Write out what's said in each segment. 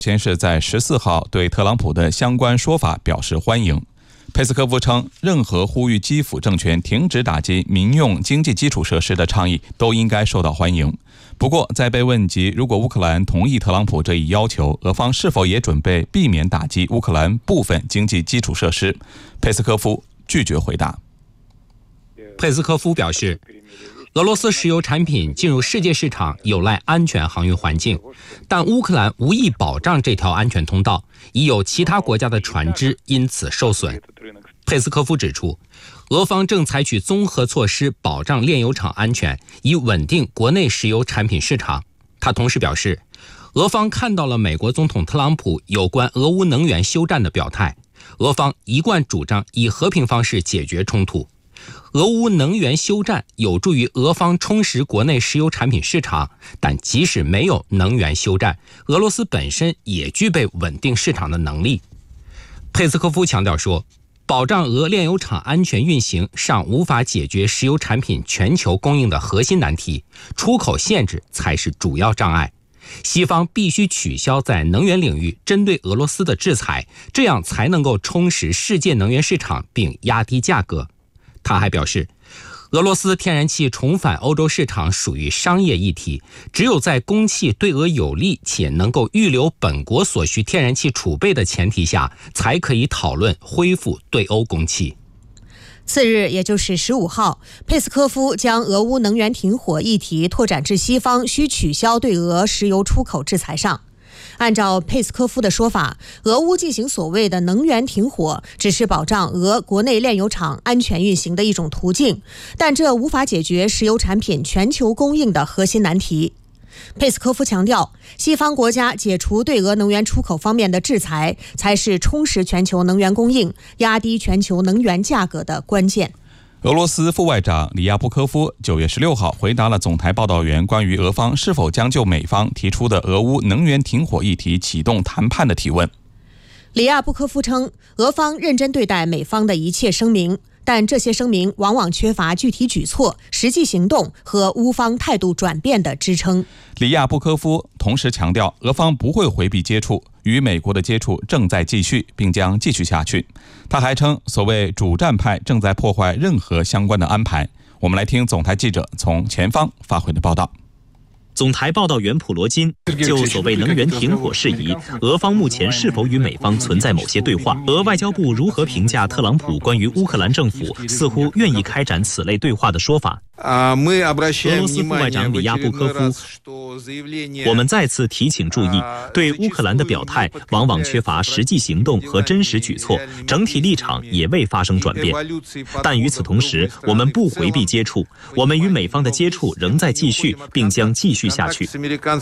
先是在14号对特朗普的相关说法表示欢迎。佩斯科夫称，任何呼吁基辅政权停止打击民用经济基础设施的倡议都应该受到欢迎。不过，在被问及如果乌克兰同意特朗普这一要求，俄方是否也准备避免打击乌克兰部分经济基础设施，佩斯科夫拒绝回答。 佩斯科夫表示，俄罗斯石油产品进入世界市场有赖安全航运环境，但乌克兰无意保障这条安全通道，已有其他国家的船只因此受损。佩斯科夫指出，俄方正采取综合措施保障炼油厂安全，以稳定国内石油产品市场。他同时表示，俄方看到了美国总统特朗普有关俄乌能源休战的表态，俄方一贯主张以和平方式解决冲突。俄乌能源休战有助于俄方充实国内石油产品市场，但即使没有能源休战，俄罗斯本身也具备稳定市场的能力。佩斯科夫强调说，保障俄炼油厂安全运行尚无法解决石油产品全球供应的核心难题，出口限制才是主要障碍。西方必须取消在能源领域针对俄罗斯的制裁，这样才能够充实世界能源市场并压低价格。他还表示，俄罗斯天然气重返欧洲市场属于商业议题，只有在供气对俄有利且能够预留本国所需天然气储备的前提下，才可以讨论恢复对欧供气。 次日，也就是15号，佩斯科夫将俄乌能源停火议题拓展至西方需取消对俄石油出口制裁上。按照佩斯科夫的说法，俄乌进行所谓的能源停火，只是保障俄国内炼油厂安全运行的一种途径，但这无法解决石油产品全球供应的核心难题。佩斯科夫强调，西方国家解除对俄能源出口方面的制裁，才是充实全球能源供应、压低全球能源价格的关键。 俄罗斯副外长里亚布科夫9月16号回答了总台报道员关于俄方是否将就美方提出的俄乌能源停火议题启动谈判的提问。 里亚布科夫称，俄方认真对待美方的一切声明，但这些声明往往缺乏具体举措、实际行动和乌方态度转变的支撑。 里亚布科夫同时强调，俄方不会回避接触，与美国的接触正在继续，并将继续下去。他还称，所谓主战派正在破坏任何相关的安排。我们来听总台记者从前方发回的报道。 总台报道员普罗金就所谓能源停火事宜，俄方目前是否与美方存在某些对话？俄外交部如何评价特朗普关于乌克兰政府似乎愿意开展此类对话的说法？俄罗斯副外长里亚布科夫，我们再次提醒注意，对乌克兰的表态往往缺乏实际行动和真实举措，整体立场也未发生转变。但与此同时，我们不回避接触，我们与美方的接触仍在继续，并将继续下去。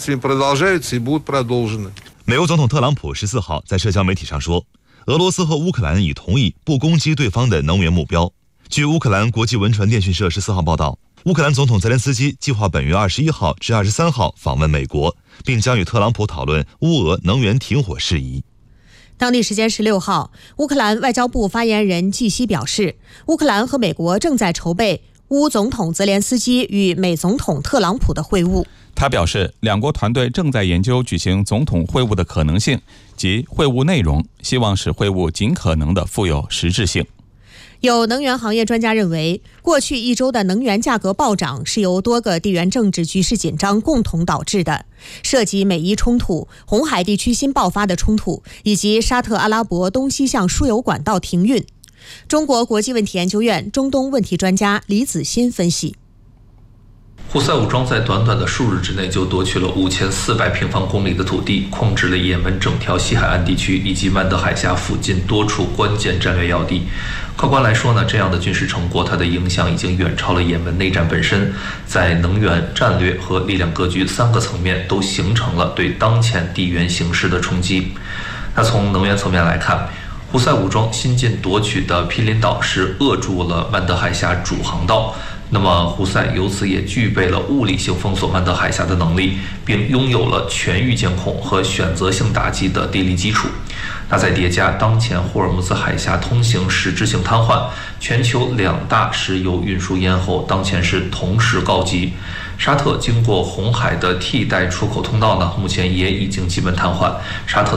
美国总统特朗普14号在社交媒体上说，俄罗斯和乌克兰已同意不攻击对方的能源目标。据乌克兰国际文传电讯社14号报道，乌克兰总统泽连斯基计划本月21号至23号访问美国，并将与特朗普讨论乌俄能源停火事宜。 当地时间16号，乌克兰外交部发言人季希表示，乌克兰和美国正在筹备乌总统泽连斯基与美总统特朗普的会晤。 他表示，两国团队正在研究举行总统会晤的可能性及会晤内容，希望使会晤尽可能的富有实质性。 有能源行业专家认为，过去1周的能源价格暴涨是由多个地缘政治局势紧张共同导致的，涉及美伊冲突、红海地区新爆发的冲突，以及沙特阿拉伯东西向输油管道停运。中国国际问题研究院中东问题专家李子欣分析， 胡塞武装在短短的数日之内就夺取了5400平方公里的土地，控制了也门整条西海岸地区以及曼德海峡附近多处关键战略要地。客观来说呢，这样的军事成果，它的影响已经远超了也门内战本身，在能源、战略和力量格局3个层面都形成了对当前地缘形势的冲击。那从能源层面来看，胡塞武装新近夺取的毗邻岛是扼住了曼德海峡主航道，那么胡塞由此也具备了物理性封锁曼德海峡的能力，并拥有了全域监控和选择性打击的地理基础。那再叠加当前霍尔木兹海峡通行实质性瘫痪，全球2大石油运输咽喉当前是同时告急。沙特经过红海的替代出口通道呢，目前也已经基本瘫痪。沙特